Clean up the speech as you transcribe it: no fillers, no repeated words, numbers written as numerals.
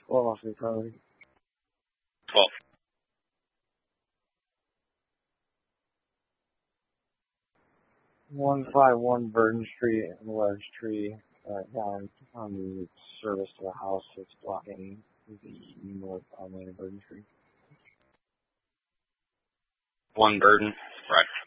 12 probably. 12. $151 Burton Street, a large tree down on the service to the house that's blocking the north lane of Burton Street. 1 Burton, right.